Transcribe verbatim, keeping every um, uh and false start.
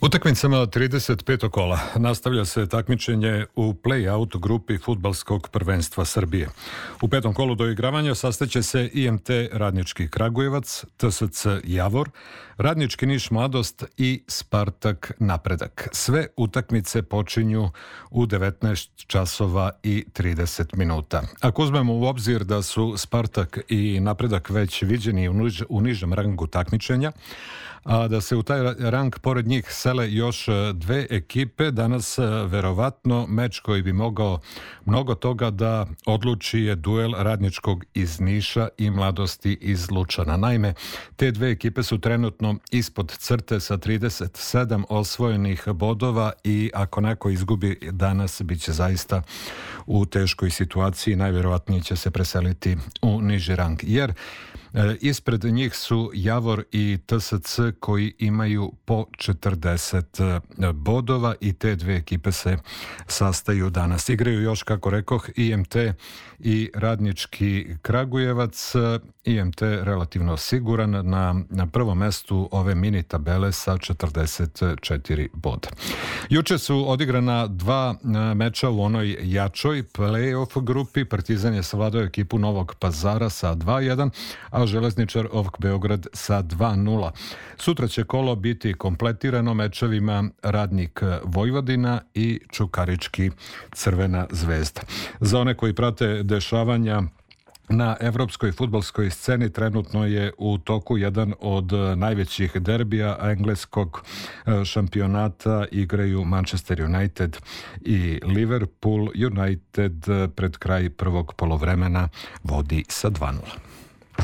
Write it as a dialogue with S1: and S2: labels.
S1: Utakmicama trideset petog kola nastavlja se takmičenje u play-out grupi fudbalskog prvenstva Srbije. U petom kolu doigravanja sastaće se I M T Radnički Kragujevac, T S C Javor, Radnički Niš Mladost i Spartak Napredak. Sve utakmice počinju u devetnaest časova i trideset minuta. Ako uzmemo u obzir da su Spartak i Napredak već viđeni u, niž, u nižem rangu takmičenja, a da se u taj rang pored njih sele još dve ekipe, danas verovatno meč koji bi mogao mnogo toga da odluči je duel Radničkog iz Niša i Mladosti iz Lučana. Naime, te dve ekipe su trenutno ispod crte sa trideset sedam osvojenih bodova i ako neko izgubi danas, bit će zaista u teškoj situaciji. Najverovatnije će se preseliti u niži rang, jer ispred njih su Javor i T S C koji imaju po četrdeset bodova i te dve ekipe se sastaju danas. Igraju još, kako rekoh, I M T i Radnički Kragujevac. I M T relativno siguran na, na prvom mestu ove mini tabele sa četrdeset četiri boda. Juče su odigrana dva meča u onoj jačoj play-off grupi. Partizan je savladao ekipu Novog Pazara sa dva jedan, a Železničar O V K Beograd sa dva nula. Sutra će kolo biti kompletirano mečevima Radnik Vojvodina i Čukarički Crvena zvezda. Za one koji prate dešavanja na evropskoj fudbalskoj sceni, trenutno je u toku jedan od najvećih derbija engleskog šampionata. Igraju Manchester United i Liverpool. United pred kraj prvog polovremena vodi sa dva nula.